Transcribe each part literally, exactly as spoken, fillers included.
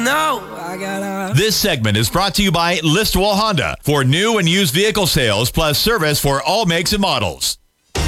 know I gotta... This segment is brought to you by Listowel Honda for new and used vehicle sales plus service for all makes and models.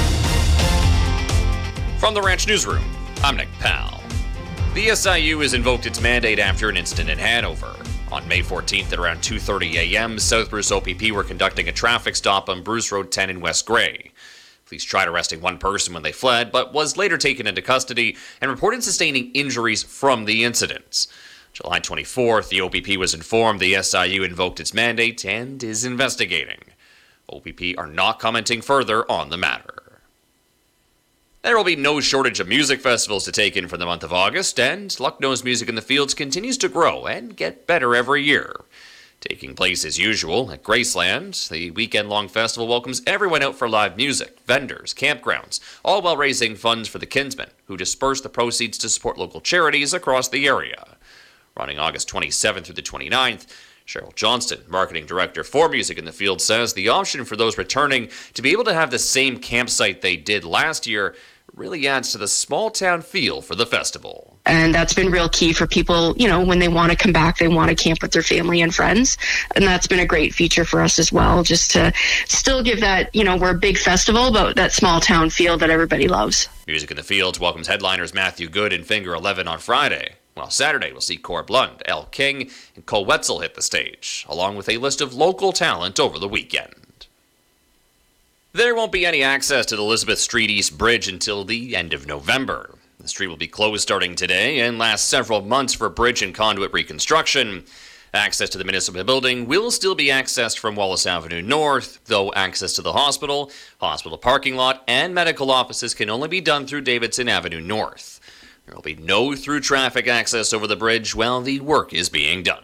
From the Ranch Newsroom, I'm Nick Powell. The S I U has invoked its mandate after an incident in Hanover. On May fourteenth at around two thirty a.m., South Bruce O P P were conducting a traffic stop on Bruce Road ten in West Grey. Police tried arresting one person when they fled, but was later taken into custody and reported sustaining injuries from the incidents. July twenty-fourth, the O P P was informed the S I U invoked its mandate and is investigating. O P P are not commenting further on the matter. There will be no shortage of music festivals to take in for the month of August, and Lucknow's Music in the Fields continues to grow and get better every year. Taking place as usual at Graceland, the weekend-long festival welcomes everyone out for live music, vendors, campgrounds, all while raising funds for the Kinsmen, who disperse the proceeds to support local charities across the area. Running August twenty-seventh through the twenty-ninth, Cheryl Johnston, Marketing Director for Music in the Field, says the option for those returning to be able to have the same campsite they did last year really adds to the small-town feel for the festival. And that's been real key for people, you know, when they want to come back, they want to camp with their family and friends. And that's been a great feature for us as well, just to still give that, you know, we're a big festival, but that small-town feel that everybody loves. Music in the Fields welcomes headliners Matthew Good and Finger eleven on Friday, while Saturday we'll see Cor Blund, Elle King, and Cole Wetzel hit the stage, along with a list of local talent over the weekend. There won't be any access to the Elizabeth Street East Bridge until the end of November. The street will be closed starting today and last several months for bridge and conduit reconstruction. Access to the municipal building will still be accessed from Wallace Avenue North, though access to the hospital, hospital parking lot, and medical offices can only be done through Davidson Avenue North. There will be no through traffic access over the bridge while the work is being done.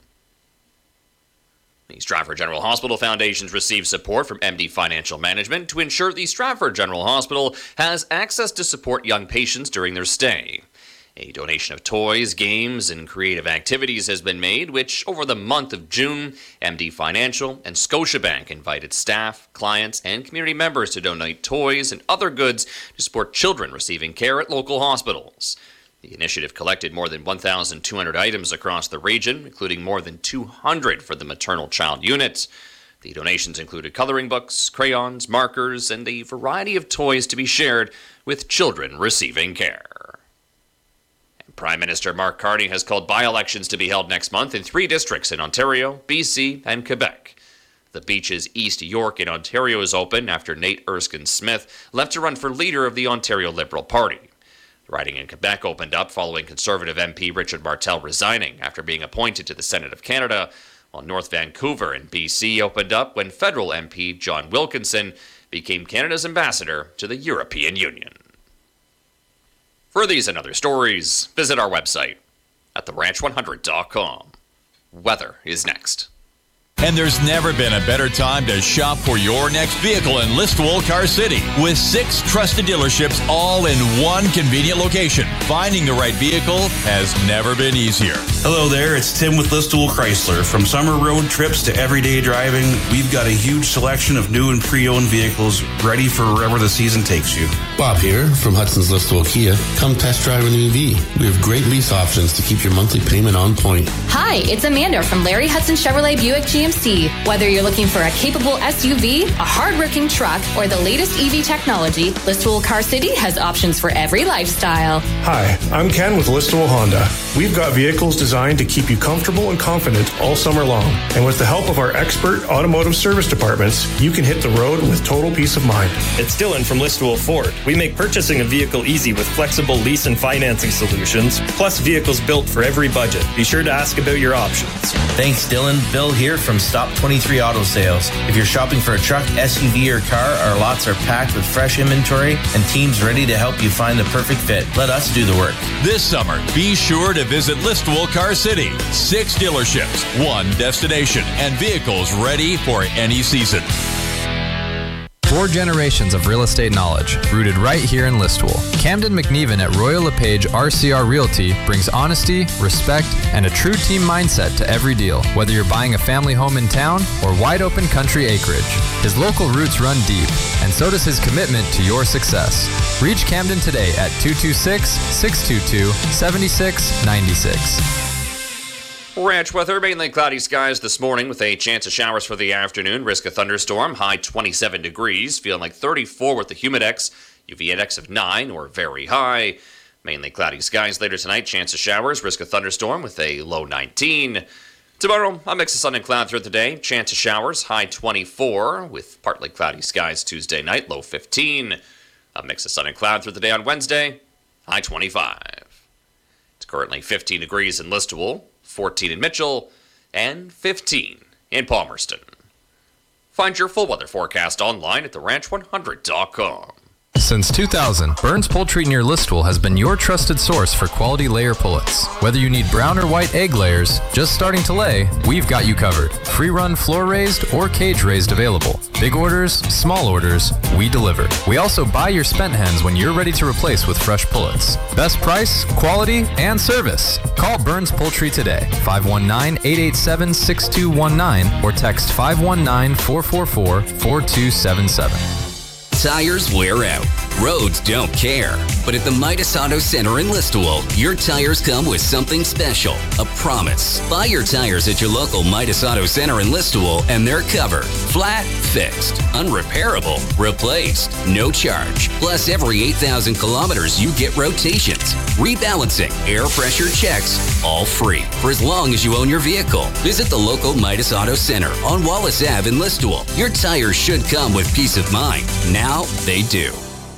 The Stratford General Hospital Foundations received support from M D Financial Management to ensure the Stratford General Hospital has access to support young patients during their stay. A donation of toys, games, and creative activities has been made, which over the month of June, M D Financial and Scotiabank invited staff, clients, and community members to donate toys and other goods to support children receiving care at local hospitals. The initiative collected more than one thousand two hundred items across the region, including more than two hundred for the maternal child unit. The donations included coloring books, crayons, markers, and a variety of toys to be shared with children receiving care. And Prime Minister Mark Carney has called by-elections to be held next month in three districts in Ontario, B C, and Quebec. The Beaches East York in Ontario is open after Nate Erskine-Smith left to run for leader of the Ontario Liberal Party. The riding in Quebec opened up following Conservative M P Richard Martel resigning after being appointed to the Senate of Canada, while North Vancouver in B C opened up when federal M P John Wilkinson became Canada's ambassador to the European Union. For these and other stories, visit our website at the ranch one hundred dot com. Weather is next. And there's never been a better time to shop for your next vehicle in Listowel Car City. With six trusted dealerships all in one convenient location, finding the right vehicle has never been easier. Hello there, it's Tim with Listowel Chrysler. From summer road trips to everyday driving, we've got a huge selection of new and pre-owned vehicles ready for wherever the season takes you. Bob here from Hudson's Listowel Kia. Come test drive an E V. We have great lease options to keep your monthly payment on point. Hi, it's Amanda from Larry Hudson Chevrolet Buick G M C. Whether you're looking for a capable S U V, a hard-working truck, or the latest E V technology, Listowel Car City has options for every lifestyle. Hi, I'm Ken with Listowel Honda. We've got vehicles designed to keep you comfortable and confident all summer long. And with the help of our expert automotive service departments, you can hit the road with total peace of mind. It's Dylan from Listowel Ford. We make purchasing a vehicle easy with flexible lease and financing solutions, plus vehicles built for every budget. Be sure to ask about your options. Thanks, Dylan. Bill here from Stop twenty-three Auto Sales. If you're shopping for a truck, S U V, or car, our lots are packed with fresh inventory and teams ready to help you find the perfect fit. Let us do the work. This summer, be sure to visit Listowel Car City. Six dealerships, one destination, and vehicles ready for any season. Four generations of real estate knowledge, rooted right here in Listowel. Camden McNeven at Royal LePage R C R Realty brings honesty, respect, and a true team mindset to every deal, whether you're buying a family home in town or wide open country acreage. His local roots run deep, and so does his commitment to your success. Reach Camden today at two two six, six two two, seven six nine six. Ranch weather, mainly cloudy skies this morning with a chance of showers for the afternoon. Risk of thunderstorm, high twenty-seven degrees, feeling like thirty-four with the humidex. U V index of nine or very high. Mainly cloudy skies later tonight, chance of showers. Risk of thunderstorm with a low nineteen. Tomorrow, a mix of sun and cloud throughout the day. Chance of showers, high twenty-four with partly cloudy skies Tuesday night, low fifteen. A mix of sun and cloud through the day on Wednesday, high twenty-five. It's currently fifteen degrees in Listowel, fourteen in Mitchell, and fifteen in Palmerston. Find your full weather forecast online at the ranch one hundred dot com. Since two thousand, Burns Poultry near Listowel has been your trusted source for quality layer pullets. Whether you need brown or white egg layers, just starting to lay, we've got you covered. Free run, floor raised, or cage raised available. Big orders, small orders, we deliver. We also buy your spent hens when you're ready to replace with fresh pullets. Best price, quality, and service. Call Burns Poultry today, five one nine, eight eight seven, six two one nine or text five one nine, four four four, four two seven seven. Tires wear out. Roads don't care. But at the Midas Auto Center in Listowel, your tires come with something special. A promise. Buy your tires at your local Midas Auto Center in Listowel and they're covered. Flat, fixed, unrepairable, replaced, no charge. Plus every eight thousand kilometers you get rotations, rebalancing, air pressure checks, all free. For as long as you own your vehicle. Visit the local Midas Auto Center on Wallace Avenue in Listowel. Your tires should come with peace of mind. Now they do.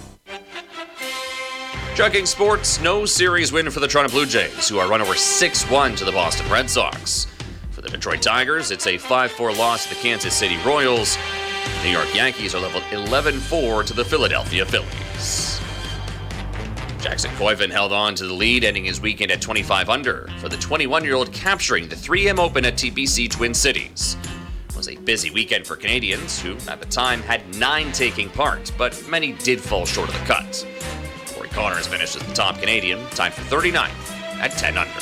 Chugging sports, no series win for the Toronto Blue Jays, who are run over six one to the Boston Red Sox. For the Detroit Tigers, it's a five four loss to the Kansas City Royals. New York Yankees are leveled eleven four to the Philadelphia Phillies. Jackson Koivin held on to the lead, ending his weekend at twenty-five under, for the twenty-one-year-old capturing the three M Open at T P C Twin Cities. It was a busy weekend for Canadians, who at the time had nine taking part, but many did fall short of the cut. Corey Connors finished as the top Canadian, tied for thirty-ninth at ten under.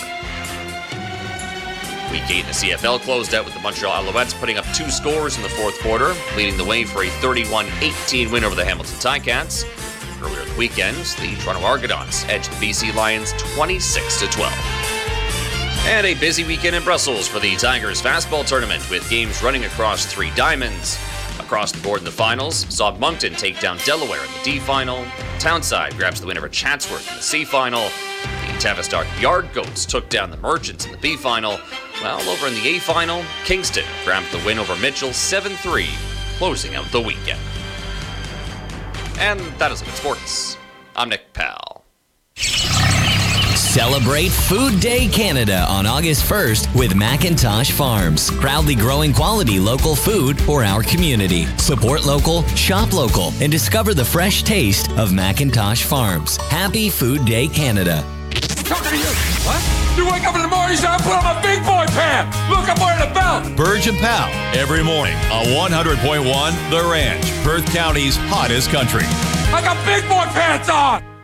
Week eight in the C F L closed out with the Montreal Alouettes putting up two scores in the fourth quarter, leading the way for a thirty-one eighteen win over the Hamilton Ticats. Earlier in the weekend, the Toronto Argonauts edged the B C Lions twenty-six to twelve. And a busy weekend in Brussels for the Tigers fastball tournament, with games running across three diamonds. Across the board in the finals, saw Moncton take down Delaware in the D final. Townside grabs the win over Chatsworth in the C final. The Tavistock Yard Goats took down the Merchants in the B final. While over in the A final, Kingston grabbed the win over Mitchell seven three, closing out the weekend. And that is it for sports. I'm Nick Powell. Celebrate Food Day Canada on August first with McIntosh Farms. Proudly growing quality local food for our community. Support local, shop local, and discover the fresh taste of McIntosh Farms. Happy Food Day Canada. Talking to you. What? You wake up in the morning, you say, I put on my big boy pants. Look, I'm wearing a belt. Burge and Powell, every morning on one hundred point one The Ranch, Perth County's hottest country. I got big boy pants on.